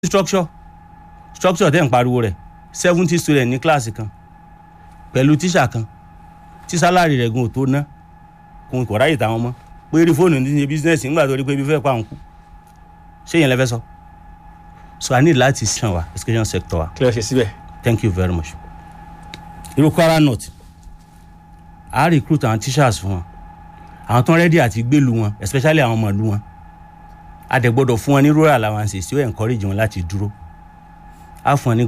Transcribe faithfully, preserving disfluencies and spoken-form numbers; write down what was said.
structure structure tẹ́ ń pariwo rẹ̀ seventy student ní kíláàsì kan pẹ̀lú tíṣà kan tí sálárì rẹ̀ gun ò tó ná kò kò ráyè táwọn mọ́ pé rí fóònù ní ṣe business nígbà tó rí pé ibi fẹ́ pa òun kú ṣé yẹn lẹ fẹ́ sọ so I need láti ṣàn wá education sector wa. kí ló ṣe síbẹ̀. Thank you very much. irú Kwara North a recruit àwọn teachers fún wọn àwọn tó ń rẹ́dí àti gbélu wọn especially àwọn ọmọ ìlú wọn a dẹ̀ gbọ́dọ̀ fún wọn ní rural allowances tí ó encourage wọn láti dúró a fún wọn ní